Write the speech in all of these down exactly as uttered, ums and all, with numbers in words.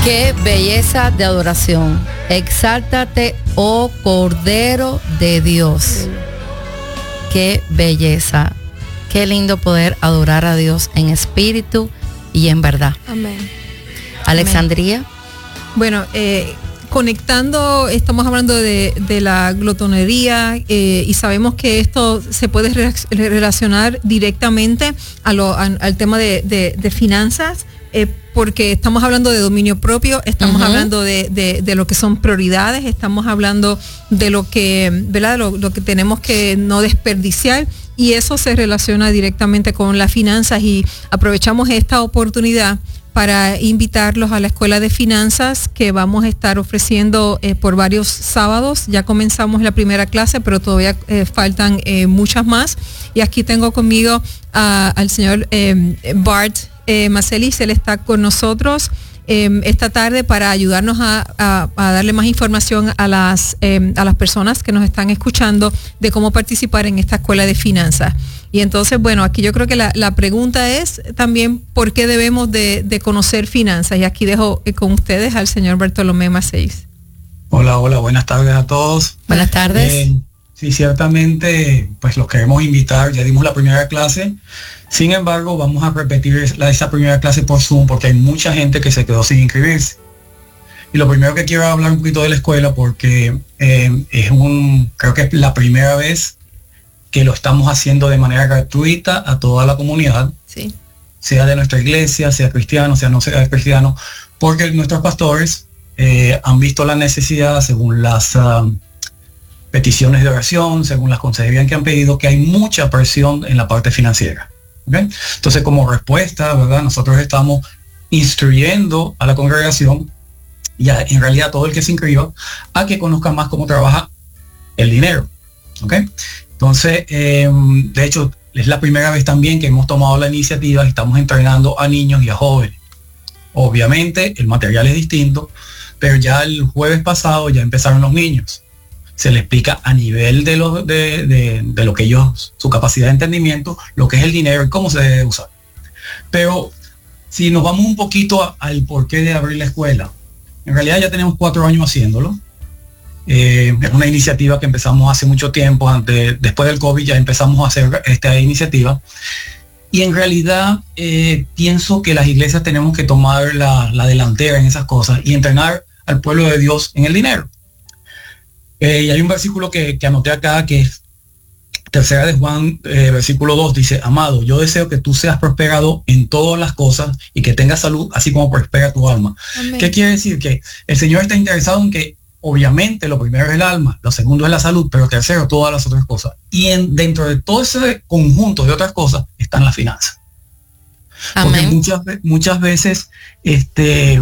Qué belleza de adoración. Exáltate, oh Cordero de Dios. Qué belleza. Qué lindo poder adorar a Dios en espíritu y en verdad. Amén. Alexandria. Bueno, eh, conectando, estamos hablando de, de la glotonería eh, y sabemos que esto se puede re- relacionar directamente a lo, a, al tema de, de, de finanzas, eh, porque estamos hablando de dominio propio, estamos uh-huh. hablando de, de, de lo que son prioridades, estamos hablando de lo que, ¿verdad? Lo, lo que tenemos que no desperdiciar, y eso se relaciona directamente con las finanzas, y aprovechamos esta oportunidad para invitarlos a la Escuela de Finanzas que vamos a estar ofreciendo eh, por varios sábados. Ya comenzamos la primera clase, pero todavía eh, faltan eh, muchas más. Y aquí tengo conmigo uh, al señor eh, Bart eh, Macelis. Él está con nosotros eh, esta tarde para ayudarnos a, a, a darle más información a las, eh, a las personas que nos están escuchando de cómo participar en esta Escuela de Finanzas. Y entonces, bueno, aquí yo creo que la, la pregunta es también por qué debemos de, de conocer finanzas. Y aquí dejo eh, con ustedes al señor Bartolomé Maceis. Hola, hola, buenas tardes a todos. Buenas tardes. Eh, sí, ciertamente, pues los queremos invitar. Ya dimos la primera clase. Sin embargo, vamos a repetir la, esa primera clase por Zoom porque hay mucha gente que se quedó sin inscribirse. Y lo primero que quiero hablar un poquito de la escuela porque eh, es un, creo que es la primera vez que lo estamos haciendo de manera gratuita a toda la comunidad, sí. sea de nuestra iglesia, sea cristiano, sea no sea cristiano, porque nuestros pastores eh, han visto la necesidad, según las uh, peticiones de oración, según las consejerías que han pedido, que hay mucha presión en la parte financiera. ¿Okay? Entonces, como respuesta, ¿verdad? Nosotros estamos instruyendo a la congregación y a, en realidad a todo el que se inscriba a que conozca más cómo trabaja el dinero. ¿Okay? Entonces, eh, de hecho, es la primera vez también que hemos tomado la iniciativa y estamos entrenando a niños y a jóvenes. Obviamente, el material es distinto, pero ya el jueves pasado ya empezaron los niños. Se les explica a nivel de lo, de, de, de lo que ellos, su capacidad de entendimiento, lo que es el dinero y cómo se debe usar. Pero si nos vamos un poquito a, al porqué de abrir la escuela, en realidad ya tenemos cuatro años haciéndolo. Eh, es una iniciativa que empezamos hace mucho tiempo, antes, después del COVID ya empezamos a hacer esta iniciativa. Y en realidad eh, pienso que las iglesias tenemos que tomar la, la delantera en esas cosas y entrenar al pueblo de Dios en el dinero. Eh, y hay un versículo que, que anoté acá que es Tercera de Juan, eh, versículo dos, dice: amado, yo deseo que tú seas prosperado en todas las cosas y que tengas salud, así como prospera tu alma. Amén. ¿Qué quiere decir? Que el Señor está interesado en que obviamente lo primero es el alma, lo segundo es la salud, pero tercero todas las otras cosas. Y en, dentro de todo ese conjunto de otras cosas están las finanzas. Amén. Porque muchas, muchas veces este,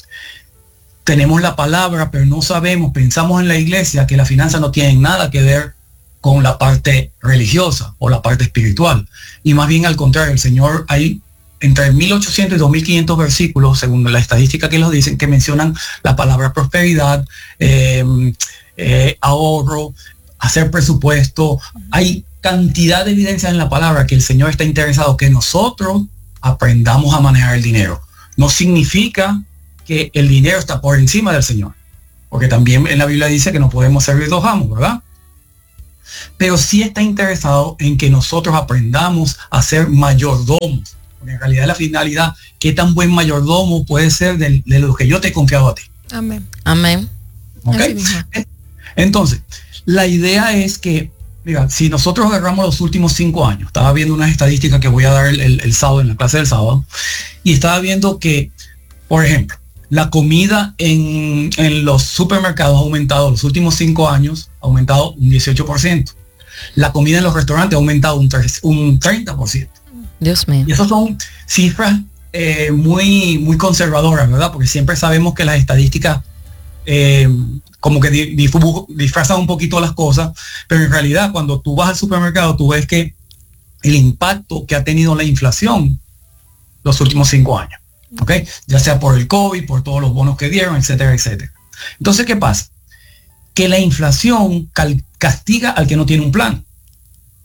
tenemos la palabra, pero no sabemos, pensamos en la iglesia que las finanzas no tienen nada que ver con la parte religiosa o la parte espiritual. Y más bien al contrario, el Señor hay entre mil ochocientos y dos mil quinientos versículos, según la estadística que los dicen, que mencionan la palabra prosperidad, eh, eh, ahorro, hacer presupuesto. Hay cantidad de evidencia en la palabra que el Señor está interesado que nosotros aprendamos a manejar el dinero. No significa que el dinero está por encima del Señor, porque también en la Biblia dice que no podemos servir dos amos, ¿verdad? Pero sí está interesado en que nosotros aprendamos a ser mayordomos. Porque en realidad la finalidad, qué tan buen mayordomo puede ser de, de lo que yo te he confiado a ti. Amén. Amén. ¿Okay? Entonces, la idea es que, mira, si nosotros agarramos los últimos cinco años, estaba viendo unas estadísticas que voy a dar el, el, el sábado, en la clase del sábado, y estaba viendo que, por ejemplo, la comida en, en los supermercados ha aumentado los últimos cinco años, ha aumentado un dieciocho por ciento. La comida en los restaurantes ha aumentado un, un treinta por ciento. Dios mío. Y esas son cifras eh, muy, muy conservadoras, ¿verdad? Porque siempre sabemos que las estadísticas eh, como que disfrazan un poquito las cosas, pero en realidad cuando tú vas al supermercado, tú ves que el impacto que ha tenido la inflación los últimos cinco años, ¿ok? Ya sea por el COVID, por todos los bonos que dieron, etcétera, etcétera. Entonces, ¿qué pasa? Que la inflación castiga al que no tiene un plan.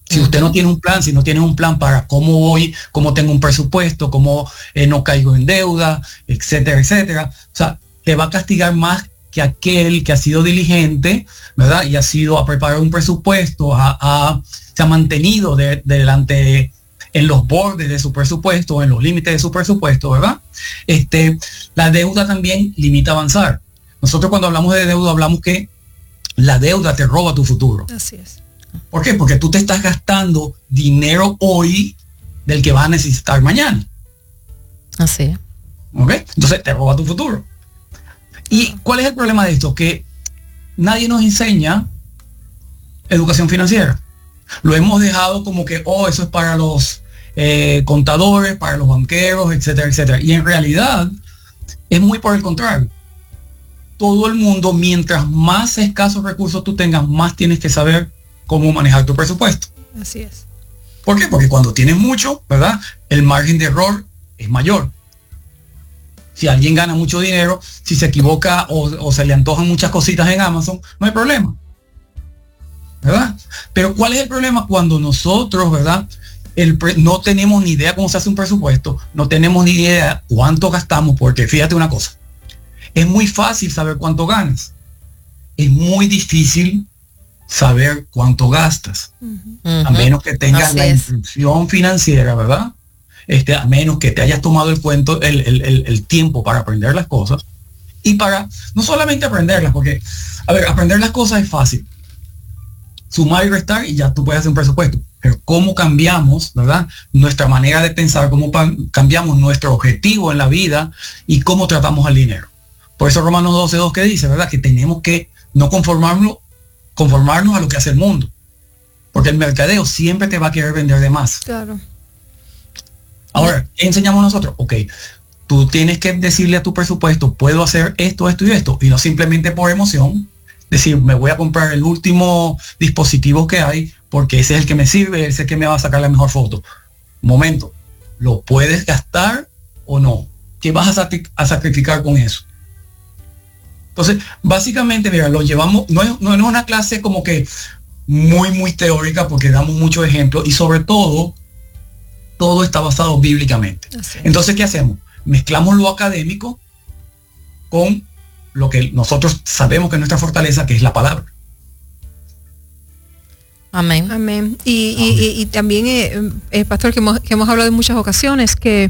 Si usted no tiene un plan, si no tiene un plan para cómo voy, cómo tengo un presupuesto, cómo eh, no caigo en deuda, etcétera, etcétera, o sea, te va a castigar más que aquel que ha sido diligente, ¿verdad? Y ha sido a preparar un presupuesto, a, a, se ha mantenido de, de delante en los bordes de su presupuesto, en los límites de su presupuesto, ¿verdad? Este, la deuda también limita avanzar. Nosotros cuando hablamos de deuda hablamos que la deuda te roba tu futuro. Así es. ¿Por qué? Porque tú te estás gastando dinero hoy del que vas a necesitar mañana. Así es. ¿Ok? Entonces te roba tu futuro. ¿Y cuál es el problema de esto? Que nadie nos enseña educación financiera. Lo hemos dejado como que, oh, eso es para los eh, contadores, para los banqueros, etcétera, etcétera. Y en realidad es muy por el contrario. Todo el mundo, mientras más escasos recursos tú tengas, más tienes que saber cómo manejar tu presupuesto. Así es. ¿Por qué? Porque cuando tienes mucho, ¿verdad? El margen de error es mayor. Si alguien gana mucho dinero, si se equivoca o, o se le antojan muchas cositas en Amazon, no hay problema. ¿Verdad? Pero ¿cuál es el problema cuando nosotros, ¿verdad? El pre, no tenemos ni idea cómo se hace un presupuesto, no tenemos ni idea cuánto gastamos, porque fíjate una cosa, es muy fácil saber cuánto ganas, es muy difícil saber cuánto gastas, uh-huh. a menos que tengas Así la es. instrucción financiera, ¿verdad? Este, a menos que te hayas tomado el cuento, el, el, el, el tiempo para aprender las cosas y para no solamente aprenderlas, porque, a ver, aprender las cosas es fácil. Sumar y restar y ya tú puedes hacer un presupuesto. Pero cómo cambiamos, ¿verdad? Nuestra manera de pensar, cómo cambiamos nuestro objetivo en la vida y cómo tratamos al dinero. Por eso Romanos doce dos que dice, ¿verdad? Que tenemos que no conformarnos, conformarnos a lo que hace el mundo. Porque el mercadeo siempre te va a querer vender de más. Claro. Ahora, ¿qué enseñamos nosotros? Ok, tú tienes que decirle a tu presupuesto, puedo hacer esto, esto y esto. Y no simplemente por emoción. Decir, me voy a comprar el último dispositivo que hay porque ese es el que me sirve, ese es el que me va a sacar la mejor foto. Momento, ¿lo puedes gastar o no? ¿Qué vas a, a sacrificar con eso? Entonces, básicamente, mira, lo llevamos, no es, no es una clase como que muy, muy teórica porque damos muchos ejemplos y sobre todo, todo está basado bíblicamente. Entonces, ¿qué hacemos? Mezclamos lo académico con lo que nosotros sabemos que es nuestra fortaleza, que es la palabra. Amén. Amén. Y, Amén. y, y, y también, eh, eh, pastor, que hemos, que hemos hablado en muchas ocasiones, que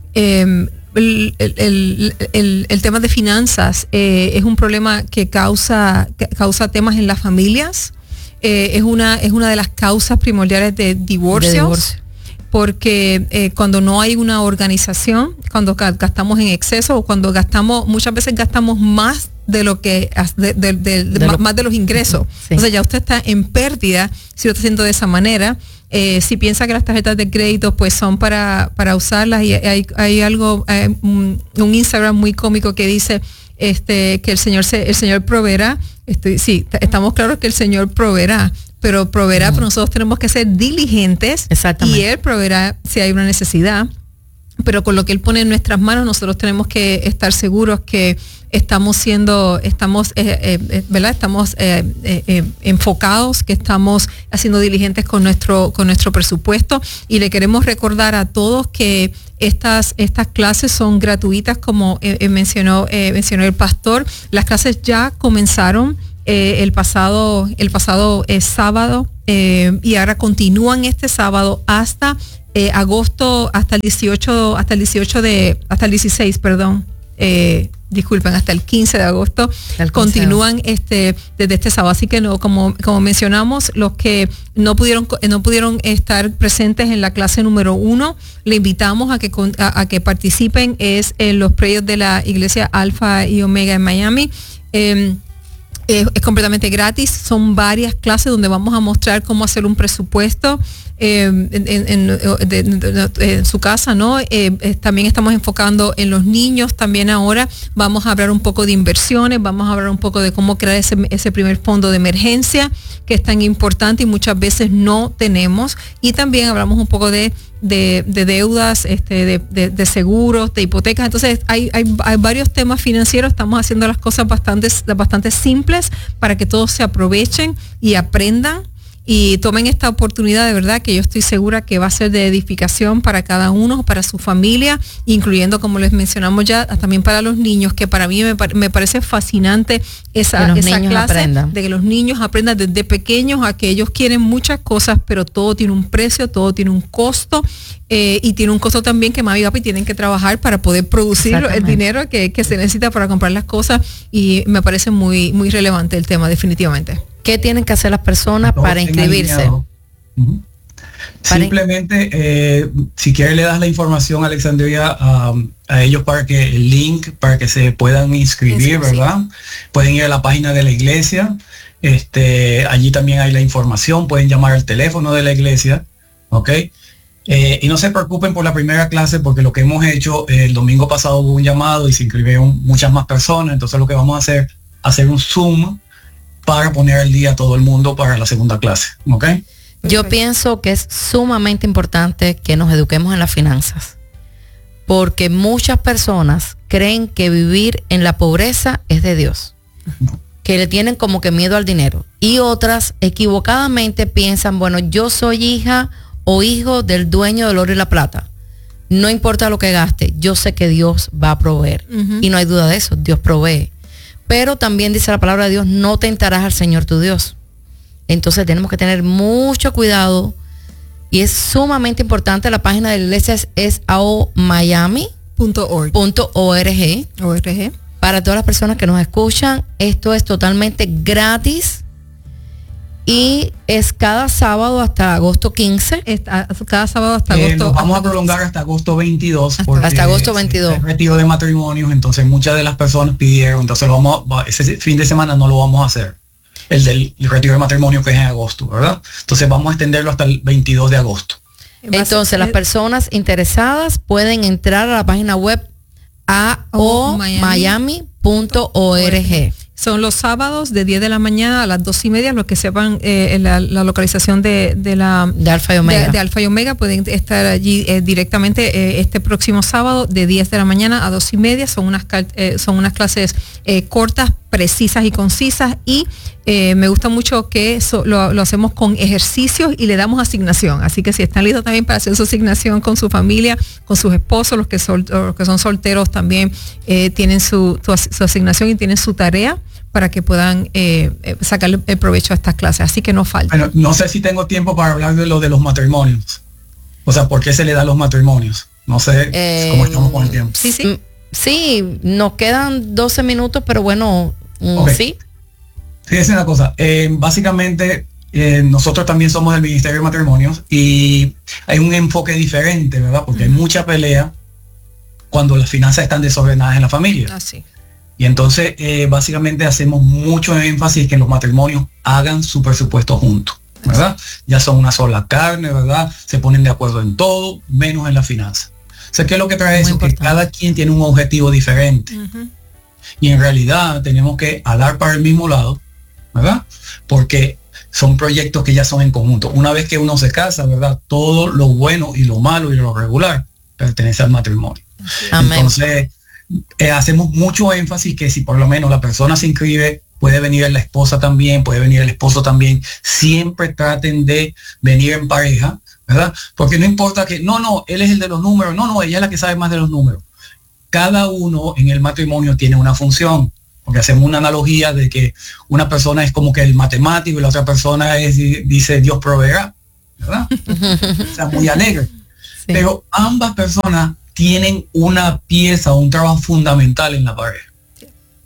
eh, el, el, el, el tema de finanzas eh, es un problema que causa, que causa temas en las familias. Eh, es, una, es una de las causas primordiales de divorcios. De divorcio. Porque eh, cuando no hay una organización, cuando gastamos en exceso o cuando gastamos, muchas veces gastamos más de lo que, de, de, de, de, de más, lo, más de los ingresos. Sí. O sea, ya usted está en pérdida si lo está haciendo de esa manera. Eh, si piensa que las tarjetas de crédito pues son para, para usarlas, y hay, hay algo, hay un, un Instagram muy cómico que dice este que el Señor se, el Señor proveerá. Estoy, sí, estamos claros que el Señor proveerá. Pero proveerá, uh-huh. pero nosotros tenemos que ser diligentes y Él proveerá si hay una necesidad. Pero con lo que Él pone en nuestras manos, nosotros tenemos que estar seguros que estamos siendo, estamos, eh, eh, ¿verdad? Estamos eh, eh, enfocados, que estamos haciendo diligentes con nuestro, con nuestro presupuesto. Y le queremos recordar a todos que estas, estas clases son gratuitas, como eh, mencionó, eh, mencionó el pastor. Las clases ya comenzaron. Eh, el pasado el pasado eh, sábado eh, y ahora continúan este sábado hasta eh, agosto, hasta el dieciocho, hasta el dieciocho de, hasta el dieciséis, perdón, eh, disculpen, hasta el quince de agosto continúan este desde este sábado. Así que no, como como mencionamos, los que no pudieron no pudieron estar presentes en la clase número uno, le invitamos a que a, a que participen. Es en los predios de la iglesia Alfa y Omega en Miami. Eh, Es, es completamente gratis, son varias clases donde vamos a mostrar cómo hacer un presupuesto eh, en, en, de, de, de, en su casa, ¿no? Eh, eh, también estamos enfocando en los niños, también ahora vamos a hablar un poco de inversiones, vamos a hablar un poco de cómo crear ese, ese primer fondo de emergencia, que es tan importante y muchas veces no tenemos, y también hablamos un poco de De, de deudas, este, de, de, de seguros, de hipotecas. Entonces hay, hay, hay varios temas financieros. Estamos haciendo las cosas bastante, bastante simples para que todos se aprovechen y aprendan. y tomen esta oportunidad, de verdad que yo estoy segura que va a ser de edificación para cada uno, para su familia, incluyendo, como les mencionamos ya, también para los niños, que para mí me, me parece fascinante esa, esa clase aprendan. De que los niños aprendan desde pequeños a que ellos quieren muchas cosas, pero todo tiene un precio, todo tiene un costo. Eh, y tiene un costo también que mami y papi tienen que trabajar para poder producir el dinero que, que se necesita para comprar las cosas, y me parece muy, muy relevante el tema, definitivamente. ¿Qué tienen que hacer las personas Todos para inscribirse? Uh-huh. Para Simplemente, eh, si quieres le das la información, Alexandria, um, a ellos para que el link, para que se puedan inscribir, sí, ¿verdad? Sí. Pueden ir a la página de la iglesia, este, allí también hay la información, pueden llamar al teléfono de la iglesia, ¿ok? Eh, y no se preocupen por la primera clase, porque lo que hemos hecho, eh, el domingo pasado hubo un llamado y se inscribieron muchas más personas, entonces lo que vamos a hacer, hacer un Zoom para poner al día a todo el mundo para la segunda clase, ¿ok? Yo pienso que es sumamente importante que nos eduquemos en las finanzas, porque muchas personas creen que vivir en la pobreza es de Dios, no. que le tienen como que miedo al dinero, y otras equivocadamente piensan, bueno, yo soy hija o hijo del dueño del oro y la plata, no importa lo que gaste, yo sé que Dios va a proveer, uh-huh. y no hay duda de eso, Dios provee. Pero también dice la palabra de Dios, no tentarás al Señor tu Dios. Entonces tenemos que tener mucho cuidado, y es sumamente importante. La página de la iglesia es, es aomiami punto org. Para todas las personas que nos escuchan, esto es totalmente gratis. Y es cada sábado hasta agosto quince. Está, cada sábado hasta eh, agosto. Nos vamos a prolongar hasta agosto veintidós. Hasta, hasta agosto veintidós. Es retiro de matrimonios, entonces muchas de las personas pidieron, entonces lo vamos a, ese fin de semana no lo vamos a hacer. El del el retiro de matrimonio, que es en agosto, ¿verdad? Entonces vamos a extenderlo hasta el veintidós de agosto. Entonces las personas interesadas pueden entrar a la página web a o miami punto org. Son los sábados de diez de la mañana a las dos y media. Los que sepan eh, la, la localización de, de la de Alfa y Omega, de, de Alfa y Omega pueden estar allí eh, directamente eh, este próximo sábado de diez de la mañana a dos y media. Son unas eh, son unas clases eh, cortas, precisas y concisas, y eh, me gusta mucho que eso lo, lo hacemos con ejercicios y le damos asignación. Así que si están listos también para hacer su asignación con su familia, con sus esposos, los que, sol, los que son solteros también eh, tienen su, su, su asignación y tienen su tarea para que puedan eh, sacarle el provecho a estas clases. Así que no falta. Bueno, no sé si tengo tiempo para hablar de lo de los matrimonios. O sea, ¿por qué se le da los matrimonios? No sé eh, cómo estamos con el tiempo. Sí, sí. Sí, nos quedan doce minutos, pero bueno, okay. sí. Sí, es una cosa. Eh, básicamente, eh, nosotros también somos del Ministerio de Matrimonios y hay un enfoque diferente, ¿verdad? Porque uh-huh. hay mucha pelea cuando las finanzas están desordenadas en la familia. Ah, sí. Y entonces, eh, básicamente hacemos mucho énfasis que los matrimonios hagan su presupuesto juntos, ¿verdad? Ya son una sola carne, ¿verdad? Se ponen de acuerdo en todo, menos en la finanza. O sea, ¿qué es lo que trae eso? Que cada quien tiene un objetivo diferente. Uh-huh. Y en realidad tenemos que alar para el mismo lado, ¿verdad? Porque son proyectos que ya son en conjunto. Una vez que uno se casa, ¿verdad? Todo lo bueno y lo malo y lo regular pertenece al matrimonio. Amén. Entonces, Eh, hacemos mucho énfasis que si por lo menos la persona se inscribe, puede venir la esposa también, puede venir el esposo también. Siempre traten de venir en pareja, ¿verdad? Porque no importa que, no, no, él es el de los números, no, no, ella es la que sabe más de los números. Cada uno en el matrimonio tiene una función, porque hacemos una analogía de que una persona es como que el matemático y la otra persona es, dice, Dios proveerá, ¿verdad? O sea, muy alegre. Sí. Pero ambas personas tienen una pieza o un trabajo fundamental en la pareja. Sí.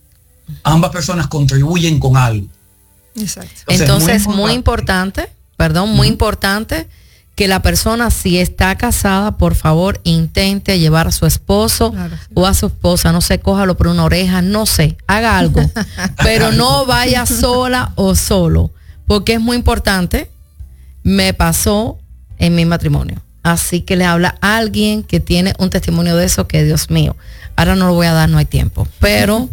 Ambas personas contribuyen con algo. Exacto. Entonces, Entonces muy, muy importante, perdón, muy uh-huh. importante que la persona, si está casada, por favor, intente llevar a su esposo claro, sí. o a su esposa, no sé, cójalo por una oreja, no sé, haga algo, pero no vaya sola o solo, porque es muy importante. Me pasó en mi matrimonio. Así que le habla a alguien que tiene un testimonio de eso, que Dios mío, ahora no lo voy a dar, no hay tiempo. Pero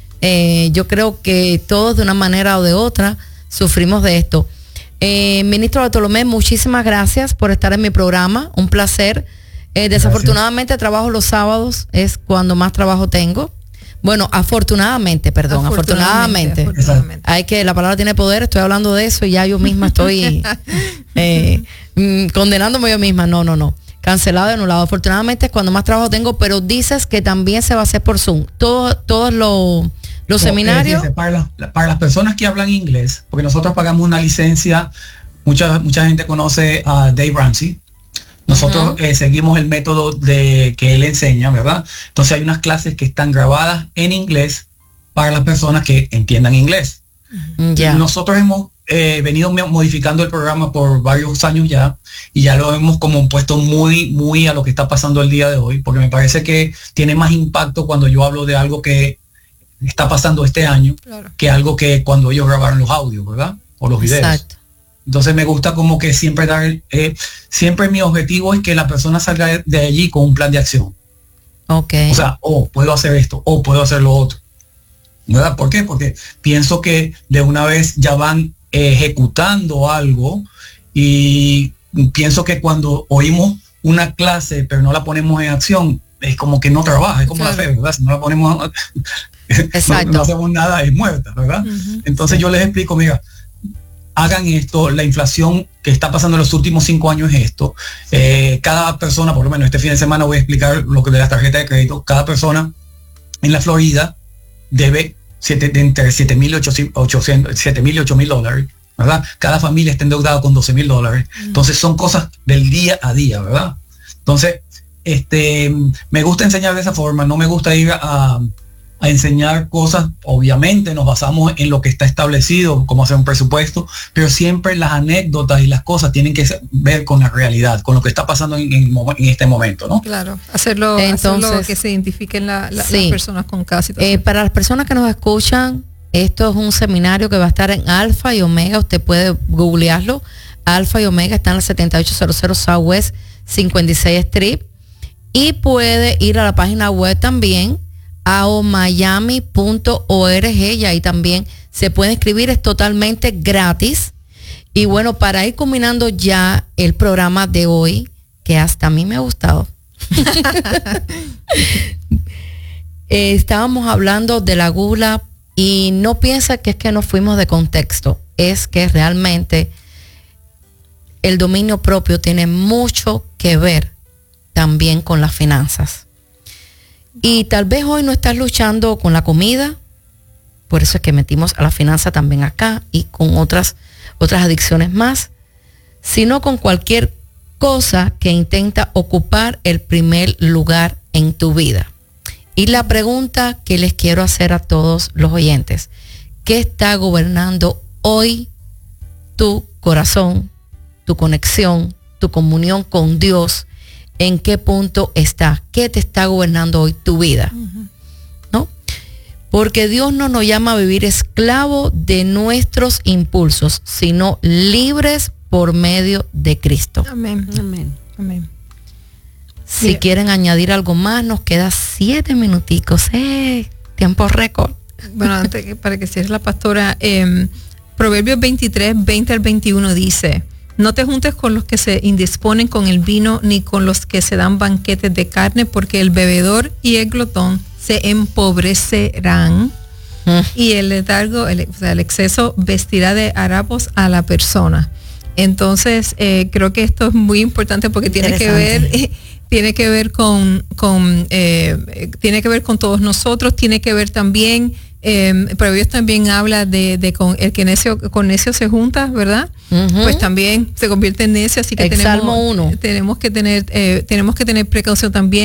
eh, yo creo que todos de una manera o de otra sufrimos de esto. Eh, Ministro Bartolomé, muchísimas gracias por estar en mi programa, un placer. Eh, desafortunadamente trabajo los sábados, es cuando más trabajo tengo. Bueno, afortunadamente, perdón, afortunadamente. afortunadamente, afortunadamente. Hay que, la palabra tiene poder, estoy hablando de eso y ya yo misma estoy eh, mm, condenándome yo misma. No, no, no. Cancelado y anulado. Afortunadamente es cuando más trabajo tengo, pero dices que también se va a hacer por Zoom. Todo, todos los, los No, seminarios. eh, dice, para, la- para las personas que hablan inglés, porque nosotros pagamos una licencia, mucha, mucha gente conoce a Dave Ramsey. Nosotros Ujú. eh, seguimos el método de que él enseña, ¿verdad? Entonces hay unas clases que están grabadas en inglés para las personas que entiendan inglés. Ya. Nosotros hemos eh, venido mo- modificando el programa por varios años ya y ya lo hemos como puesto muy, muy a lo que está pasando el día de hoy, porque me parece que tiene más impacto cuando yo hablo de algo que está pasando este año Claro. que algo que cuando ellos grabaron los audios, ¿verdad? O los videos. Exacto. Entonces me gusta como que siempre dar, eh, siempre mi objetivo es que la persona salga de- de allí con un plan de acción. Ok. O sea, oh, puedo hacer esto, o puedo hacer lo otro. ¿Verdad? ¿Por qué? Porque pienso que de una vez ya van ejecutando algo y pienso que cuando oímos una clase pero no la ponemos en acción, es como que no trabaja, es como Claro. la fe, ¿verdad? Si no la ponemos, no, Exacto. no hacemos nada, es muerta, ¿verdad? Ujú. Entonces yo les explico, mira, hagan esto, la inflación que está pasando en los últimos cinco años es esto. Eh, cada persona, por lo menos este fin de semana voy a explicar lo que de las tarjetas de crédito, cada persona en la Florida debe siete, de entre siete mil y ocho mil dólares, ¿verdad? Cada familia está endeudada con doce mil dólares. Entonces son cosas del día a día, ¿verdad? Entonces, este, me gusta enseñar de esa forma, no me gusta ir a, a enseñar cosas, obviamente nos basamos en lo que está establecido, como hacer un presupuesto, pero siempre las anécdotas y las cosas tienen que ser- ver con la realidad, con lo que está pasando en, en mo- en este momento, ¿no? Claro, hacerlo, Entonces, hacerlo que se identifiquen la- la- sí. las personas con cada situación. Eh, para las personas que nos escuchan, esto es un seminario que va a estar en Alfa y Omega. Usted puede googlearlo. Alfa y Omega están en la setenta y ocho cero cero Southwest cincuenta y seis Street. Y puede ir a la página web también, a o miami punto org, y ahí también se puede inscribir, es totalmente gratis. Y bueno, para ir combinando ya el programa de hoy, que hasta a mí me ha gustado. Eh, estábamos hablando de la gula y no piensa que es que nos fuimos de contexto, es que realmente el dominio propio tiene mucho que ver también con las finanzas. Y tal vez hoy no estás luchando con la comida, por eso es que metimos a la finanza también acá y con otras, otras adicciones más, sino con cualquier cosa que intenta ocupar el primer lugar en tu vida. Y la pregunta que les quiero hacer a todos los oyentes, ¿qué está gobernando hoy tu corazón, tu conexión, tu comunión con Dios? ¿En qué punto está? ¿Qué te está gobernando hoy tu vida? ¿No? Porque Dios no nos llama a vivir esclavos de nuestros impulsos, sino libres por medio de Cristo. Amén. Amén. Amén. Si Bien. quieren añadir algo más, nos queda siete minuticos. ¡Eh! Tiempo récord. Bueno, antes que- para que cierre la pastora, eh, Proverbios veintitrés, veinte al veintiuno dice: no te juntes con los que se indisponen con el vino, ni con los que se dan banquetes de carne, porque el bebedor y el glotón se empobrecerán, Mm. y el letargo, el, o sea, el exceso vestirá de harapos a la persona. Entonces, eh, creo que esto es muy importante porque tiene que ver, Interesante. tiene que ver con, con eh, tiene que ver con todos nosotros, tiene que ver también, eh, Proverbios también habla de, de con el que necio, con necio se junta, ¿verdad? Ujú. Pues también se convierte en necio, así que El tenemos, Salmo uno. tenemos que tener, eh, tenemos que tener precaución también.